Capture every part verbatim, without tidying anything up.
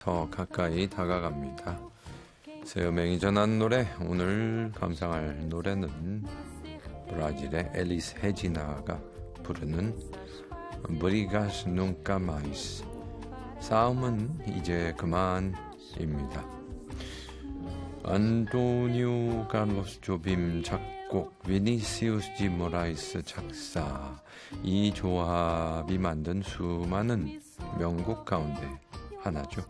더 가까이 다가갑니다. 새음행이 전한 노래, 오늘 감상할 노래는 브라질의 엘리스 헤지나가 부르는 브리가스 눈까 마이스, 싸움은 이제 그만입니다. 안토니오 카를로스 조빔 작곡, 비니시우스 디 모라이스 작사, 이 조합이 만든 수많은 명곡 가운데 하나죠.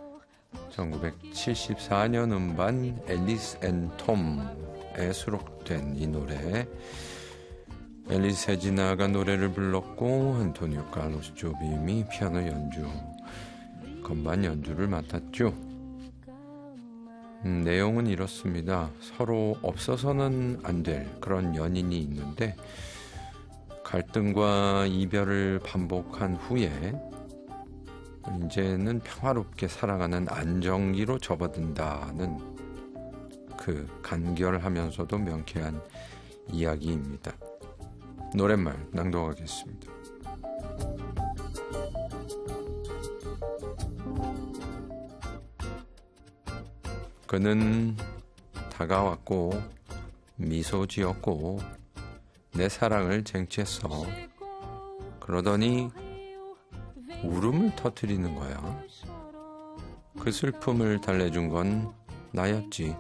천구백칠십사 년 음반 앨리스 앤 톰에 수록된 이 노래, 엘리스 헤지나가 노래를 불렀고 안토니오 카를로스 조빔이 피아노 연주, 건반 연주를 맡았죠. 음, 내용은 이렇습니다. 서로 없어서는 안 될 그런 연인이 있는데 갈등과 이별을 반복한 후에 이제는 평화롭게 살아가는 안정기로 접어든다는 그 간결하면서도 명쾌한 이야기입니다. 노랫말 낭독하겠습니다. 그는 다가왔고 미소 지었고 내 사랑을 쟁취했어. 그러더니 울음을 터뜨리는 거야. 그 슬픔을 달래준 건 나였지.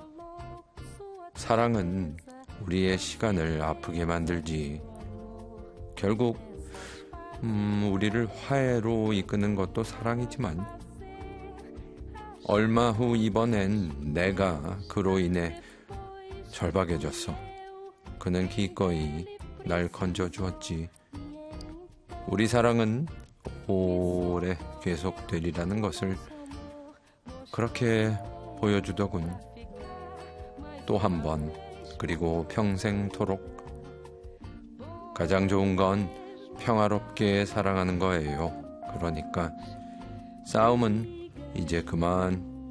사랑은 우리의 시간을 아프게 만들지. 결국 음, 우리를 화해로 이끄는 것도 사랑이지만 얼마 후 이번엔 내가 그로 인해 절박해졌어. 그는 기꺼이 날 건져주었지. 우리 사랑은 오래 계속되리라는 것을 그렇게 보여주더군. 또 한 번, 그리고 평생토록. 가장 좋은 건 평화롭게 사랑하는 거예요. 그러니까 싸움은 이제 그만.